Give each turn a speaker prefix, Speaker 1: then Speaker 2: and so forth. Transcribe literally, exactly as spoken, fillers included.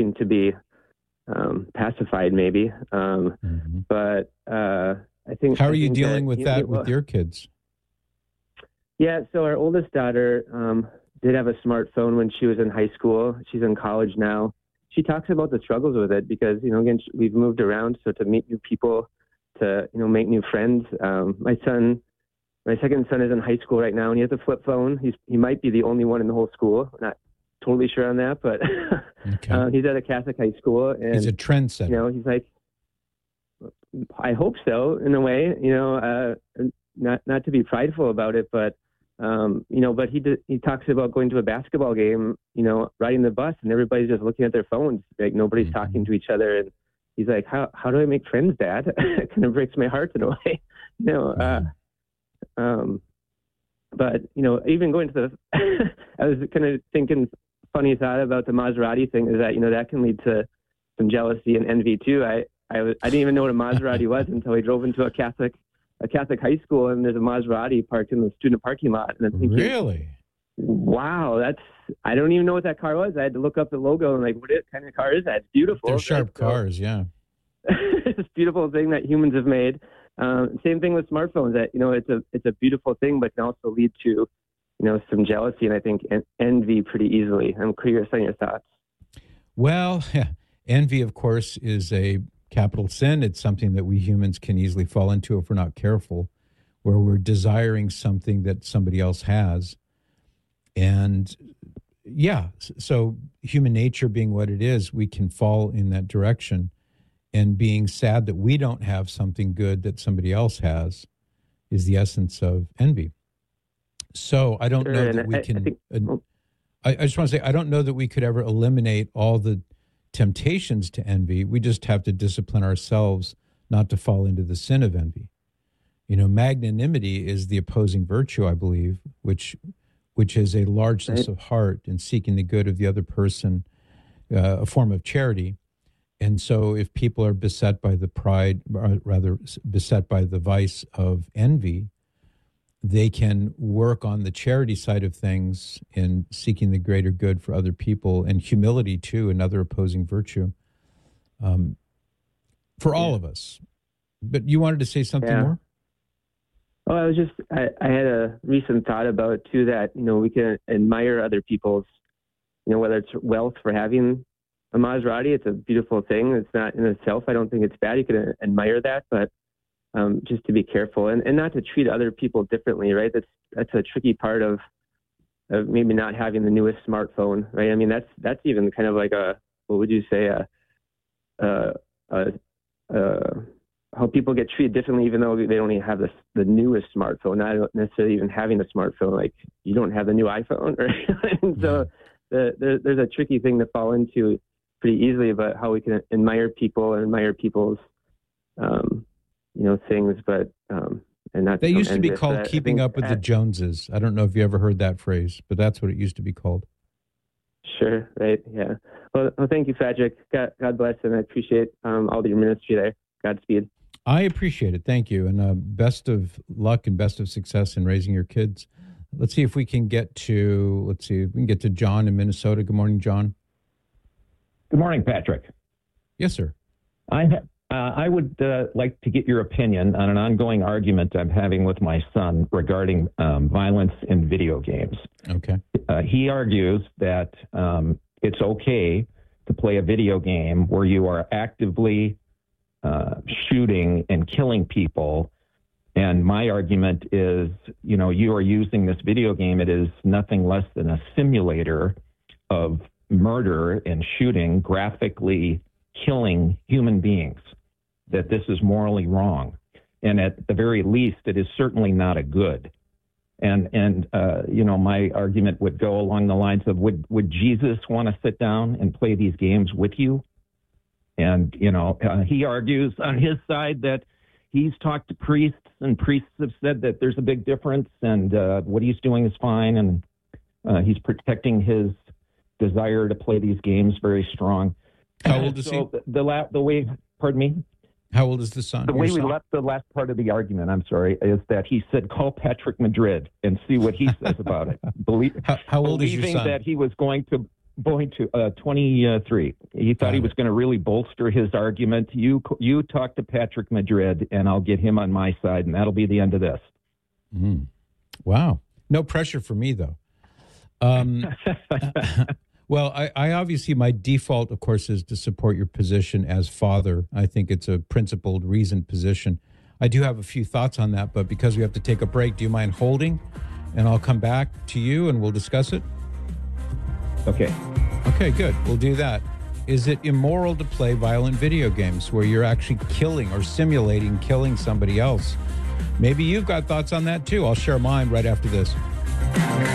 Speaker 1: to be um, pacified, maybe. Um, mm-hmm. But uh, I think.
Speaker 2: How are
Speaker 1: I
Speaker 2: you
Speaker 1: think
Speaker 2: dealing
Speaker 1: that,
Speaker 2: with
Speaker 1: you
Speaker 2: that
Speaker 1: know, well,
Speaker 2: with your kids?
Speaker 1: Yeah, so our oldest daughter um, did have a smartphone when she was in high school. She's in college now. She talks about the struggles with it because, you know, again, we've moved around, so to meet new people, to, you know, make new friends. Um, my son, my second son is in high school right now, and he has a flip phone. He's he might be the only one in the whole school. Not totally sure on that, but okay. uh, he's at a Catholic high school, and
Speaker 2: he's a trendsetter.
Speaker 1: You know, he's like, I hope so, in a way. You know, uh, not not to be prideful about it, but. Um, you know, but he did, he talks about going to a basketball game, you know, riding the bus, and everybody's just looking at their phones, like nobody's mm-hmm. talking to each other. And he's like, "How how do I make friends, Dad?" It kind of breaks my heart in a way, you know. Uh, um, but you know, even going to the, I was kind of thinking, funny thought about the Maserati thing is that you know that can lead to some jealousy and envy too. I I, was, I didn't even know what a Maserati was until I drove into a Catholic. a Catholic high school, and there's a Maserati parked in the student parking lot. And I'm thinking,
Speaker 2: really?
Speaker 1: Wow, that's, I don't even know what that car was. I had to look up the logo and like, what kind of car is that? It's beautiful.
Speaker 2: They're sharp
Speaker 1: so,
Speaker 2: cars, yeah.
Speaker 1: It's this beautiful thing that humans have made. Um, same thing with smartphones that, you know, it's a, it's a beautiful thing, but can also lead to, you know, some jealousy and I think en- envy pretty easily. I'm curious on your thoughts.
Speaker 2: Well, yeah. Envy, of course, is a capital sin. It's something that we humans can easily fall into if we're not careful, where we're desiring something that somebody else has. And yeah, so human nature being what it is, we can fall in that direction. And being sad that we don't have something good that somebody else has is the essence of envy. So I don't
Speaker 1: sure,
Speaker 2: know that we
Speaker 1: I,
Speaker 2: can,
Speaker 1: I, think,
Speaker 2: uh, I, I just want to say, I don't know that we could ever eliminate all the temptations to envy. We just have to discipline ourselves not to fall into the sin of envy. You know, magnanimity is the opposing virtue, I believe, which which is a largeness right. of heart and seeking the good of the other person, uh, a form of charity. And so if people are beset by the pride, or rather beset by the vice of envy, they can work on the charity side of things in seeking the greater good for other people, and humility too, another opposing virtue, um, for all yeah. of us. But you wanted to say something yeah. more?
Speaker 1: Oh, I was just, I, I had a recent thought about it too, that, you know, we can admire other people's, you know, whether it's wealth for having a Maserati, it's a beautiful thing. It's not in itself, I don't think it's bad. You can admire that, but Um, just to be careful and, and not to treat other people differently, right? That's that's a tricky part of, of maybe not having the newest smartphone, right? I mean, that's that's even kind of like a, what would you say, a, a, a, a how people get treated differently, even though they don't even have the the newest smartphone, not necessarily even having a smartphone. Like you don't have the new iPhone, right? And so the, the, there's a tricky thing to fall into pretty easily about how we can admire people and admire people's. Um, you know, things, but, um, and not.
Speaker 2: They used to be called keeping up with the Joneses. I don't know if you ever heard that phrase, but that's what it used to be called.
Speaker 1: Sure. Right. Yeah. Well, well thank you, Patrick. God, God bless. And I appreciate, um, all of your ministry there. Godspeed.
Speaker 2: I appreciate it. Thank you. And, uh, best of luck and best of success in raising your kids. Let's see if we can get to, let's see, if we can get to John in Minnesota. Good morning, John.
Speaker 3: Good morning, Patrick.
Speaker 2: Yes, sir.
Speaker 3: I have. Uh, I would uh, like to get your opinion on an ongoing argument I'm having with my son regarding um, violence in video games.
Speaker 2: Okay.
Speaker 3: Uh, he argues that um, it's okay to play a video game where you are actively uh, shooting and killing people. And my argument is, you know, you are using this video game. It is nothing less than a simulator of murder and shooting, graphically killing human beings. That this is morally wrong. And at the very least, it is certainly not a good. And, and uh, you know, my argument would go along the lines of, would, would Jesus want to sit down and play these games with you? And, you know, uh, he argues on his side that he's talked to priests, and priests have said that there's a big difference, and uh, what he's doing is fine, and uh, he's protecting his desire to play these games very strong.
Speaker 2: How old is
Speaker 3: so
Speaker 2: he?
Speaker 3: The, the, la- the way, pardon me?
Speaker 2: How old is the son?
Speaker 3: The way
Speaker 2: son?
Speaker 3: we left the last part of the argument, I'm sorry, is that he said, call Patrick Madrid and see what he says about it. Believe,
Speaker 2: how, how old is your son?
Speaker 3: Believing that he was going to, going to uh, twenty-three. He thought
Speaker 2: Got
Speaker 3: he
Speaker 2: it.
Speaker 3: was going to really bolster his argument. You you talk to Patrick Madrid, and I'll get him on my side, and that'll be the end of this.
Speaker 2: Mm. Wow. No pressure for me, though. Um, well, I, I obviously, my default, of course, is to support your position as father. I think it's a principled, reasoned position. I do have a few thoughts on that, but because we have to take a break, do you mind holding? And I'll come back to you and we'll discuss it.
Speaker 3: Okay.
Speaker 2: Okay, good. We'll do that. Is it immoral to play violent video games where you're actually killing or simulating killing somebody else? Maybe you've got thoughts on that too. I'll share mine right after this.